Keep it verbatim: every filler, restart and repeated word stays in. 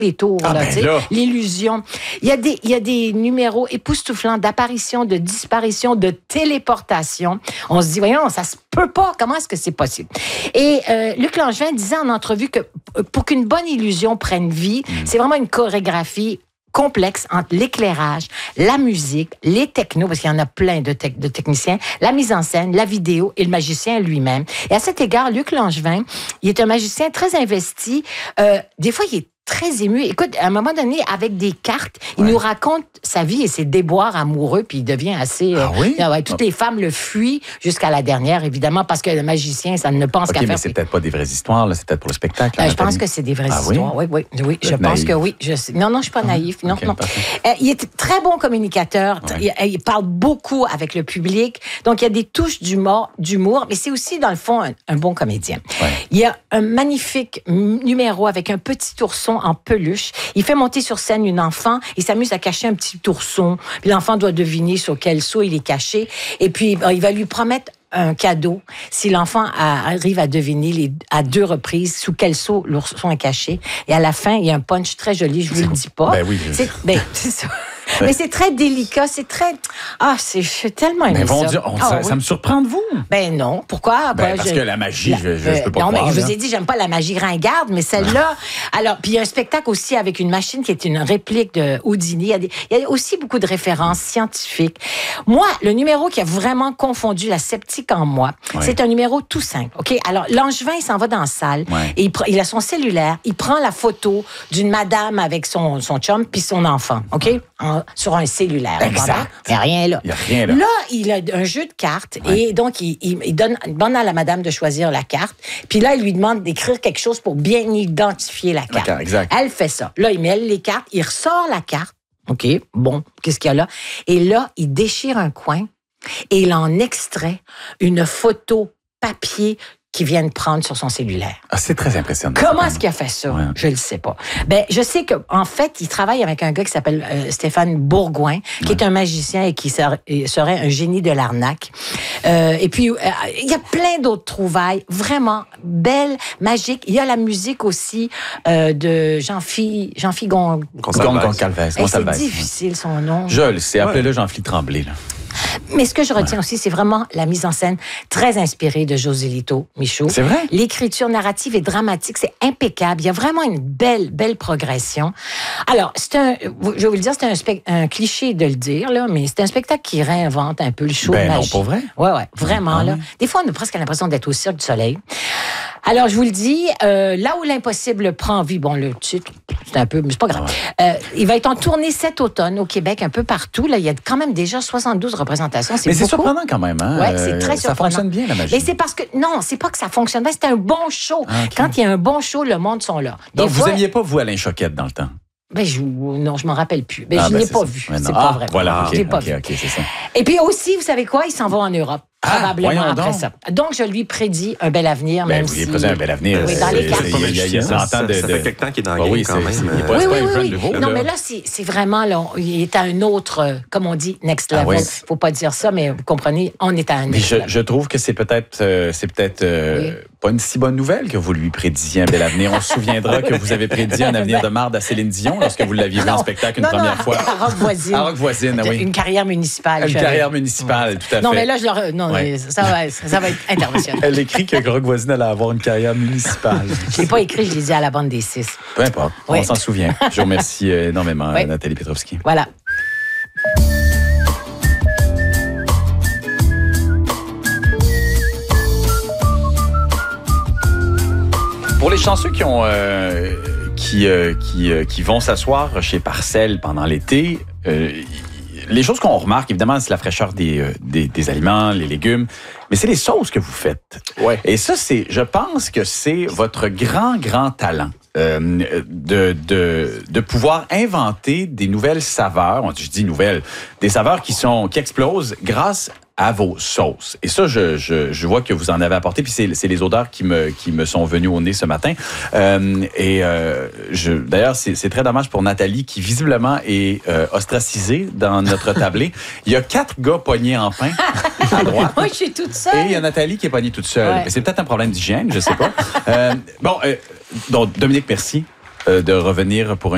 les tours, ah, là, ben tu sais, là. l'illusion. Il y a des, il y a des numéros époustouflants d'apparition, de disparition, de téléportation. On se dit, voyons, ça se peut pas. Comment est-ce que c'est possible? Et euh, Luc Langevin disait en entrevue que pour qu'une bonne illusion prenne vie, mm. c'est vraiment une chorégraphie complexe entre l'éclairage, la musique, les technos, parce qu'il y en a plein de, te- de techniciens, la mise en scène, la vidéo et le magicien lui-même. Et à cet égard, Luc Langevin, il est un magicien très investi. Euh, des fois, il est très ému. Écoute, à un moment donné, avec des cartes, il ouais. nous raconte sa vie et ses déboires amoureux, puis il devient assez... Ah oui? Euh, ouais, toutes les femmes le fuient jusqu'à la dernière, évidemment, parce que le magicien, ça ne pense okay, qu'à faire... mais c'est peut-être pas des vraies histoires, là, c'est peut-être pour le spectacle. Euh, je pense que c'est des vraies ah, histoires. Oui, oui, oui, oui je pense naïf. que oui. Je sais. Non, non, je ne suis pas naïf. Non, okay, non. Euh, il est très bon communicateur. Ouais. Il, il parle beaucoup avec le public. Donc, il y a des touches d'humour, d'humour mais c'est aussi, dans le fond, un, un bon comédien. Ouais. Il y a un magnifique numéro avec un petit ourson en peluche. Il fait monter sur scène une enfant. Il s'amuse à cacher un petit ourson. Puis l'enfant doit deviner sur quel seau il est caché. Et puis, il va lui promettre un cadeau si l'enfant a, arrive à deviner les, à deux reprises sous quel seau l'ourson est caché. Et à la fin, il y a un punch très joli, je vous le dis pas. Ben oui. C'est, ben, c'est ça. Mais c'est très délicat, c'est très... Ah, c'est, je suis tellement aimé ça. Dieu, on, ah, ça, oui. ça me surprend de vous. Ben non, pourquoi? Ben, ben, parce je, que la magie, la, je, je, je peux pas non, croire. Non, mais je là. vous ai dit, j'aime pas la magie ringarde, mais celle-là... Alors, puis il y a un spectacle aussi avec une machine qui est une réplique de Houdini. Il y a, des, il y a aussi beaucoup de références scientifiques. Moi, le numéro qui a vraiment confondu la sceptique en moi, ouais. c'est un numéro tout simple, OK? Alors, Langevin, il s'en va dans la salle, ouais. et il, il a son cellulaire, il prend la photo d'une madame avec son, son chum puis son enfant, OK? En, sur un cellulaire. Exact. Il n'y a rien là. Il n'y a rien là. Là, il a un jeu de cartes ouais. et donc, il, il, il, donne, il demande à la madame de choisir la carte. Puis là, il lui demande d'écrire quelque chose pour bien identifier la carte. Okay, exact. Elle fait ça. Là, il met les cartes, il ressort la carte. OK, bon, qu'est-ce qu'il y a là? Et là, il déchire un coin et il en extrait une photo papier qui viennent prendre sur son cellulaire. Ah, c'est très impressionnant. Comment est-ce qu'il a fait ça? Ouais. Je ne le sais pas. Ben, je sais qu'en fait, il travaille avec un gars qui s'appelle euh, Stéphane Bourgoin, qui ouais. est un magicien et qui serait, serait un génie de l'arnaque. Euh, et puis, euh, il y a plein d'autres trouvailles, vraiment belles, magiques. Il y a la musique aussi euh, de Jean-Philippe Jean-Philippe Gon... Goncalves. C'est difficile, son nom. Je le sais. Appelez-le ouais. Jean-Philippe Tremblay, là. Mais ce que je retiens ouais. aussi, c'est vraiment la mise en scène très inspirée de José Lito Michaud. C'est vrai? L'écriture narrative et dramatique, c'est impeccable. Il y a vraiment une belle, belle progression. Alors, c'est un, je vais vous le dire, c'est un, spect, un cliché de le dire, là, mais c'est un spectacle qui réinvente un peu le show ben de magie. Non, pour vrai? Ouais, ouais, vraiment, ah, là. Oui. Des fois, on a presque l'impression d'être au Cirque du Soleil. Alors, je vous le dis, euh, là où l'impossible prend vie, bon, le titre, c'est un peu, mais c'est pas grave. Ouais. Euh, il va être en tournée cet automne au Québec, un peu partout. Là, il y a quand même déjà soixante-douze représentations. C'est mais beaucoup. c'est surprenant quand même, hein? Ouais, c'est très surprenant. Ça fonctionne bien, la magie. Mais c'est parce que, non, c'est pas que ça fonctionne bien, c'est un bon show. Ah, okay. Quand il y a un bon show, le monde sont là. Des Donc, fois, vous aimiez pas, vous, Alain Choquette, dans le temps? Ben, je, non, je m'en rappelle plus. Ben, ah, je ben, l'ai pas ça. vu. Ouais, c'est ah, pas vrai. Voilà, je l'ai okay, pas okay, vu. Okay, c'est ça. Et puis aussi, vous savez quoi? Il s'en va en Europe. Ah, probablement après donc. ça. Donc, je lui prédis un bel avenir, ben, même vous si... lui prédisez un bel avenir. Oui, dans les cartes. Il y a, il y a ça, ça, de, ça fait quelque temps qu'il est dans le game, oui, quand même. Il pas, oui, oui, pas oui. nouveau, non, là. mais là, c'est, c'est vraiment... Là, il est à un autre, comme on dit, next level. Il ah, oui. faut pas dire ça, mais vous comprenez, on est à un next je, level. Je trouve que c'est peut-être, euh, c'est peut-être euh, oui. pas une si bonne nouvelle que vous lui prédisiez un bel avenir. On se souviendra que vous avez prédit un avenir de marde à Céline Dion lorsque vous l'aviez vu en spectacle une non, première non, fois. À Roque-Voisine. À Roque-Voisine, oui. Une carrière municipale. Une carrière municipale, tout à fait. Non, mais là, je leur... non, ouais. ça, va, ça va être interventionnel. Elle écrit que Roque-Voisine allait avoir une carrière municipale. Je ne l'ai pas écrit, je l'ai dit à la bande des six. Peu importe, oui. On s'en souvient. Je vous remercie énormément, oui. Nathalie Petrovski. Voilà. Pour les chanceux qui ont euh, qui, euh, qui, euh, qui vont s'asseoir chez Parcelles pendant l'été, euh, les choses qu'on remarque, évidemment, c'est la fraîcheur des, euh, des, des aliments, les légumes, mais c'est les sauces que vous faites. Ouais. Et ça, c'est, je pense que c'est votre grand, grand talent. Euh, de, de, de pouvoir inventer des nouvelles saveurs, je dis nouvelles, des saveurs qui sont qui explosent grâce à vos sauces. Et ça, je, je, je vois que vous en avez apporté, puis c'est, c'est les odeurs qui me, qui me sont venues au nez ce matin. Euh, et euh, je, d'ailleurs, c'est, c'est très dommage pour Nathalie, qui visiblement est euh, ostracisée dans notre tablé. Il y a quatre gars poignés en pain à droite. Moi, je suis toute seule. Et il y a Nathalie qui est poignée toute seule. Ouais. Mais c'est peut-être un problème d'hygiène, je sais pas. euh, bon, euh, donc, Dominique, merci euh, de revenir pour un